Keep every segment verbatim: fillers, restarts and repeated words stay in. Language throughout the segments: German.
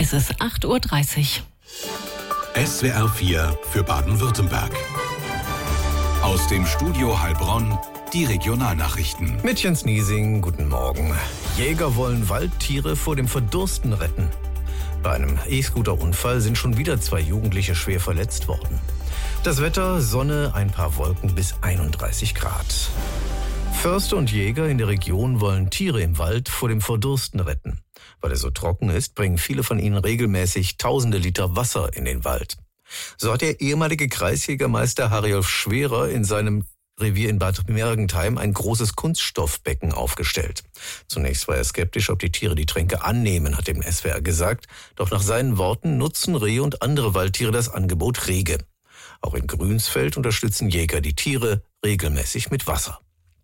Es ist acht Uhr dreißig. S W R vier für Baden-Württemberg. Aus dem Studio Heilbronn die Regionalnachrichten. Mit Jens Niesing, guten Morgen. Jäger wollen Waldtiere vor dem Verdursten retten. Bei einem E-Scooter-Unfall sind schon wieder zwei Jugendliche schwer verletzt worden. Das Wetter, Sonne, ein paar Wolken bis einunddreißig Grad. Förster und Jäger in der Region wollen Tiere im Wald vor dem Verdursten retten. Weil er so trocken ist, bringen viele von ihnen regelmäßig tausende Liter Wasser in den Wald. So hat der ehemalige Kreisjägermeister Harjolf Schwerer in seinem Revier in Bad Mergentheim ein großes Kunststoffbecken aufgestellt. Zunächst war er skeptisch, ob die Tiere die Tränke annehmen, hat dem S W R gesagt. Doch nach seinen Worten nutzen Rehe und andere Waldtiere das Angebot rege. Auch in Grünsfeld unterstützen Jäger die Tiere regelmäßig mit Wasser.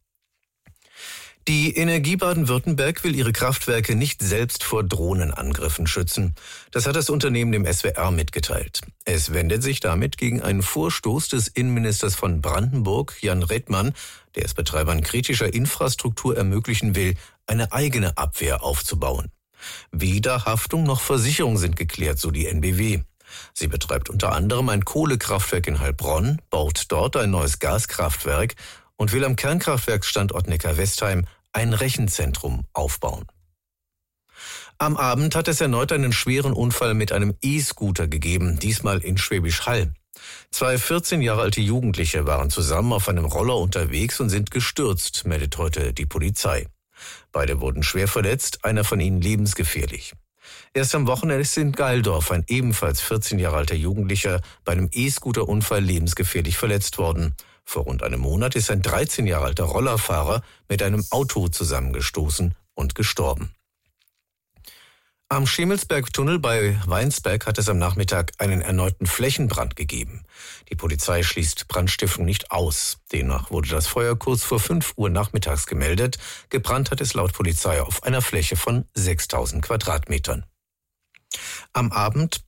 Die Energie Baden-Württemberg will ihre Kraftwerke nicht selbst vor Drohnenangriffen schützen. Das hat das Unternehmen dem S W R mitgeteilt. Es wendet sich damit gegen einen Vorstoß des Innenministers von Brandenburg, Jan Redmann, der es Betreibern kritischer Infrastruktur ermöglichen will, eine eigene Abwehr aufzubauen. Weder Haftung noch Versicherung sind geklärt, so die N B W. Sie betreibt unter anderem ein Kohlekraftwerk in Heilbronn, baut dort ein neues Gaskraftwerk und will am Kernkraftwerksstandort Neckar-Westheim ein Rechenzentrum aufbauen. Am Abend hat es erneut einen schweren Unfall mit einem E-Scooter gegeben, diesmal in Schwäbisch Hall. Zwei vierzehn Jahre alte Jugendliche waren zusammen auf einem Roller unterwegs und sind gestürzt, meldet heute die Polizei. Beide wurden schwer verletzt, einer von ihnen lebensgefährlich. Erst am Wochenende ist in Geildorf ein ebenfalls vierzehn Jahre alter Jugendlicher bei einem E-Scooter-Unfall lebensgefährlich verletzt worden. Vor rund einem Monat ist ein dreizehn Jahre alter Rollerfahrer mit einem Auto zusammengestoßen und gestorben. Am Schemelsberg-Tunnel bei Weinsberg hat es am Nachmittag einen erneuten Flächenbrand gegeben. Die Polizei schließt Brandstiftung nicht aus. Demnach wurde das Feuer kurz vor fünf Uhr nachmittags gemeldet. Gebrannt hat es laut Polizei auf einer Fläche von sechstausend Quadratmetern. Am Abend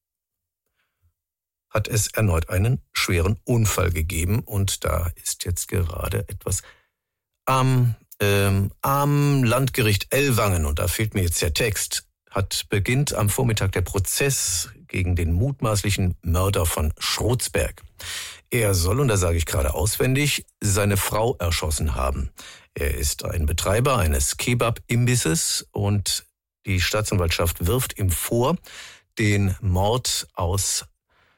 hat es erneut einen schweren Unfall gegeben und da ist jetzt gerade etwas am, ähm, am Landgericht Ellwangen und da fehlt mir jetzt der Text. Hat beginnt am Vormittag der Prozess gegen den mutmaßlichen Mörder von Schrotzberg. Er soll, und da sage ich gerade auswendig, seine Frau erschossen haben. Er ist ein Betreiber eines Kebab-Imbisses und die Staatsanwaltschaft wirft ihm vor, den Mord aus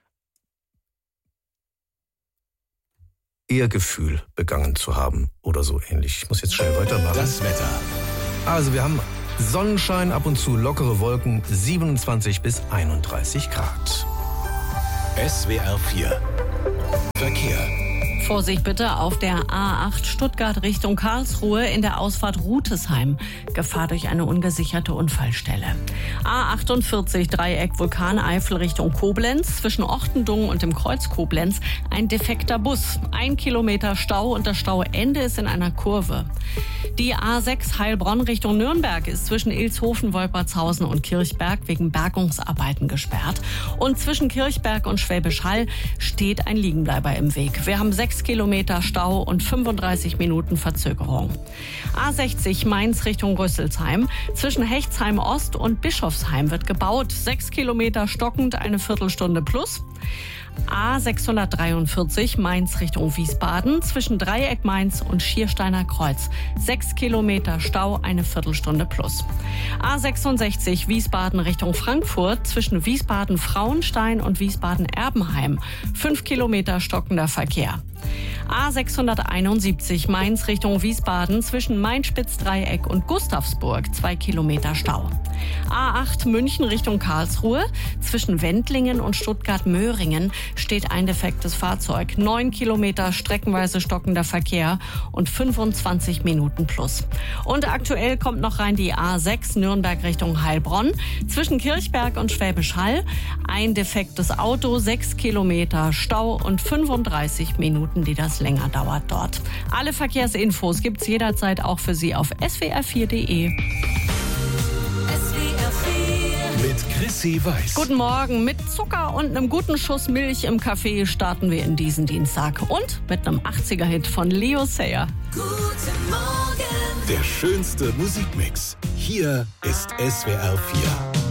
Ehrgefühl begangen zu haben oder so ähnlich. Ich muss jetzt schnell weitermachen. Das Wetter. Also wir haben Sonnenschein, ab und zu lockere Wolken, siebenundzwanzig bis einunddreißig Grad. S W R vier Verkehr. Vorsicht bitte auf der A acht Stuttgart Richtung Karlsruhe in der Ausfahrt Rutesheim. Gefahr durch eine ungesicherte Unfallstelle. A achtundvierzig Dreieck Vulkaneifel Richtung Koblenz. Zwischen Ortendungen und dem Kreuz Koblenz ein defekter Bus. Ein Kilometer Stau und das Stauende ist in einer Kurve. Die A sechs Heilbronn Richtung Nürnberg ist zwischen Ilshofen, Wolpertshausen und Kirchberg wegen Bergungsarbeiten gesperrt. Und zwischen Kirchberg und Schwäbisch Hall steht ein Liegenbleiber im Weg. Wir haben sechs Kilometer Stau und fünfunddreißig Minuten Verzögerung. A sechzig Mainz Richtung Rüsselsheim. Zwischen Hechtsheim Ost und Bischofsheim wird gebaut. Sechs Kilometer stockend, eine Viertelstunde plus. A sechshundertdreiundvierzig Mainz Richtung Wiesbaden. Zwischen Dreieck Mainz und Schiersteiner Kreuz. Sechs Kilometer Stau, eine Viertelstunde plus. A sechsundsechzig Wiesbaden Richtung Frankfurt. Zwischen Wiesbaden-Frauenstein und Wiesbaden-Erbenheim. Fünf Kilometer stockender Verkehr. A sechshunderteinundsiebzig Mainz Richtung Wiesbaden zwischen Main-Spitz-Dreieck und Gustavsburg, zwei Kilometer Stau. A acht München Richtung Karlsruhe zwischen Wendlingen und Stuttgart-Möhringen steht ein defektes Fahrzeug, neun Kilometer streckenweise stockender Verkehr und fünfundzwanzig Minuten plus. Und aktuell kommt noch rein die A sechs Nürnberg Richtung Heilbronn zwischen Kirchberg und Schwäbisch Hall ein defektes Auto, sechs Kilometer Stau und fünfunddreißig Minuten, die das länger dauert dort. Alle Verkehrsinfos gibt's jederzeit auch für Sie auf s w r vier punkt d e. Mit Chrissy Weiß. Guten Morgen. Mit Zucker und einem guten Schuss Milch im Kaffee starten wir in diesen Dienstag. Und mit einem achtziger-Hit von Leo Sayer. Guten Morgen. Der schönste Musikmix. Hier ist S W R vier.